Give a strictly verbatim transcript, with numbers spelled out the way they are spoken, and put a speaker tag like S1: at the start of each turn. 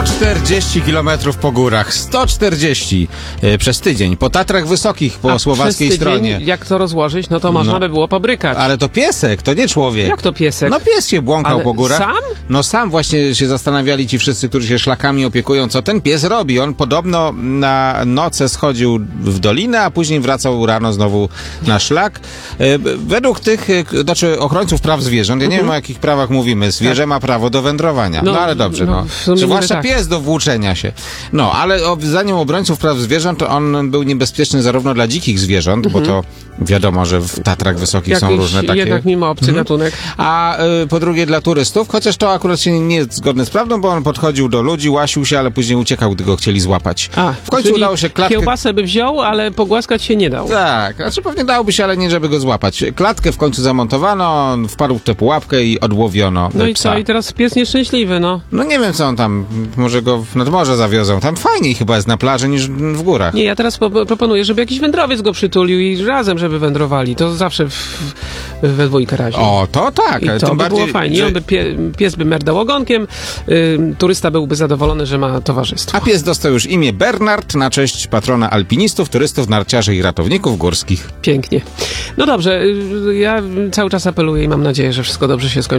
S1: czterdzieści kilometrów po górach, sto czterdzieści e, przez tydzień, po Tatrach Wysokich, po
S2: A
S1: słowackiej
S2: przez tydzień,
S1: stronie.
S2: jak to rozłożyć, no to można
S1: No.
S2: by było pobrykać.
S1: Ale to piesek, to nie człowiek.
S2: Jak to piesek?
S1: No pies się błąkał
S2: Ale
S1: po górach.
S2: sam?
S1: No sam właśnie się zastanawiali ci wszyscy, którzy się szlakami opiekują, co ten pies robi. On podobno na noce schodził w dolinę, a później wracał rano znowu na szlak. E, Według tych, e, znaczy ochrońców praw zwierząt, ja nie wiem o jakich prawach mówimy, zwierzę ma prawo do wędrowania. No,
S2: No,
S1: ale dobrze,
S2: no,
S1: no.
S2: w sumie
S1: Zwłaszcza
S2: niby tak.
S1: pies do włóczenia się. No, ale o, zdaniem obrońców praw zwierząt, to on był niebezpieczny zarówno dla dzikich zwierząt, bo to wiadomo, że w Tatrach Wysokich są
S2: Jakiś
S1: różne takie...
S2: jednak mimo obcy gatunek.
S1: A y, po drugie dla turystów, chociaż to akurat się nie jest zgodne z prawdą, bo on podchodził do ludzi, łasił się, ale później uciekał, gdy go chcieli złapać.
S2: A,
S1: w końcu
S2: czyli
S1: udało się klatkę...
S2: kiełbasę by wziął, ale pogłaskać się nie dał.
S1: Tak, znaczy pewnie dałoby się, ale nie żeby go złapać. Klatkę w końcu zamontowano, on wpadł w tę pułapkę i odłowiono
S2: No i
S1: psa.
S2: co? I teraz pies nieszczęśliwy, no.
S1: No nie wiem co on tam, może go nad morze zawiozą. Tam fajniej chyba jest na plaży niż w górach.
S2: Nie, ja teraz po, proponuję, żeby jakiś wędrowiec go przytulił i razem, żeby wędrowali. To zawsze w, we dwójkę razie.
S1: O, to tak.
S2: I
S1: ale
S2: to
S1: tym
S2: by
S1: bardziej,
S2: było fajnie.
S1: że-
S2: On by pie, pies by merdał ogonkiem, y, turysta byłby zadowolony, że ma towarzystwo.
S1: A pies dostał już imię Bernard na cześć patrona alpinistów, turystów, narciarzy i ratowników górskich.
S2: Pięknie. No dobrze, y, ja cały czas apeluję i mam nadzieję, że wszystko dobrze się skończy.